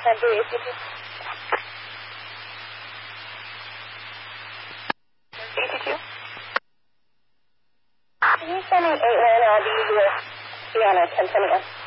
can't do ECT. ECT? Can you send me 8 man, I'll be with Deanna, 1021.